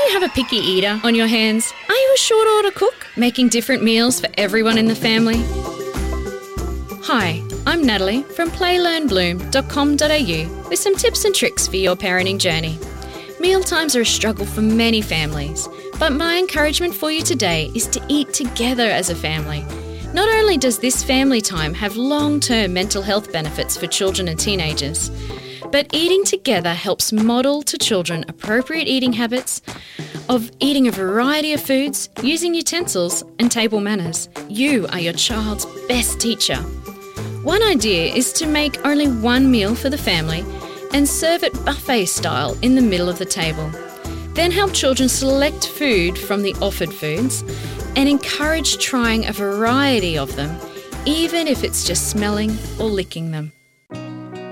you have a picky eater on your hands? Are you a short order cook, making different meals for everyone in the family? Hi, I'm Natalie from playlearnbloom.com.au with some tips and tricks for your parenting journey. Mealtimes are a struggle for many families, but my encouragement for you today is to eat together as a family. Not only does this family time have long-term mental health benefits for children and teenagers, but eating together helps model to children appropriate eating habits of eating a variety of foods, using utensils and table manners. You are your child's best teacher. One idea is to make only one meal for the family and serve it buffet style in the middle of the table. Then help children select food from the offered foods and encourage trying a variety of them, even if it's just smelling or licking them.